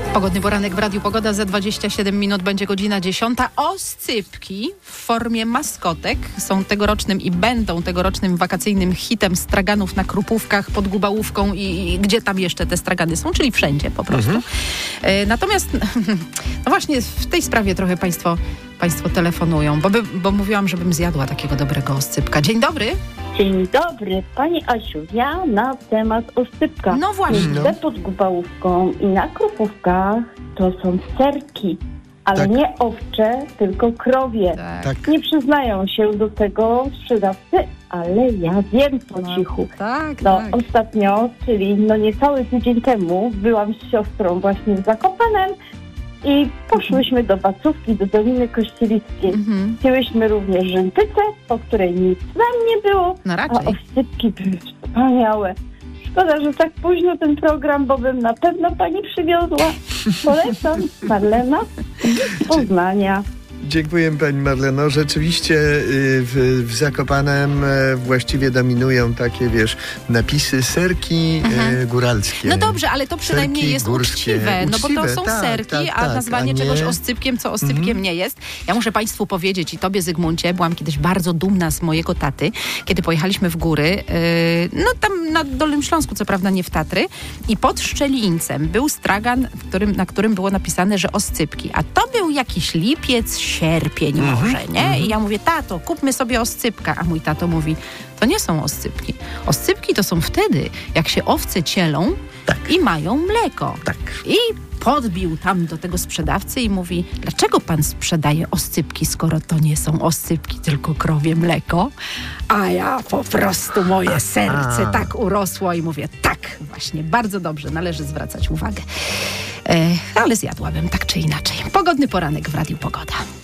Pogodny poranek w Radiu Pogoda. Za 27 minut będzie godzina 10. Oscypki w formie maskotek są tegorocznym i będą tegorocznym wakacyjnym hitem straganów na Krupówkach, pod Gubałówką i gdzie tam jeszcze te stragany są, czyli wszędzie po prostu. Natomiast no właśnie w tej sprawie trochę Państwo telefonują, bo mówiłam, żebym zjadła takiego dobrego oscypka. Dzień dobry. Dzień dobry, Pani Asiu. Ja na temat oscypka. No właśnie. Pod Gubałówką i na Krupówkach to są serki, ale tak. Nie owcze, tylko krowie. Tak. Nie przyznają się do tego sprzedawcy, ale ja wiem po cichu. Tak. Ostatnio, czyli niecały tydzień temu byłam z siostrą właśnie w Zakopanem i poszłyśmy do Wacówki, do Doliny Kościelickiej. Wzięłyśmy również rzętycę, po której nic nam nie było, No raczej. a oscypki były wspaniałe. Szkoda, że tak późno ten program, bo bym na pewno Pani przywiozła. Polecam. Marlena z Poznania. Dziękuję Pani Marleno. Rzeczywiście w Zakopanem właściwie dominują takie, napisy serki góralskie. No dobrze, ale to przynajmniej serki jest górskie. uczciwe, bo to są serki, a nazwanie czegoś oscypkiem, co oscypkiem nie jest. Ja muszę Państwu powiedzieć i Tobie, Zygmuncie, byłam kiedyś bardzo dumna z mojego taty, kiedy pojechaliśmy w góry, tam na Dolnym Śląsku, co prawda nie w Tatry, i pod Szczelińcem był stragan, na którym było napisane, że oscypki, a to był jakiś lipiec, sierpień może, nie? I ja mówię, tato, kupmy sobie oscypka. A mój tato mówi, to nie są oscypki. Oscypki to są wtedy, jak się owce cielą i mają mleko. Tak. I podbił tam do tego sprzedawcy i mówi, dlaczego pan sprzedaje oscypki, skoro to nie są oscypki, tylko krowie mleko? A ja po prostu, moje serce tak urosło i mówię, tak, właśnie, bardzo dobrze, należy zwracać uwagę. Ale zjadłabym tak czy inaczej. Pogodny poranek w Radiu Pogoda.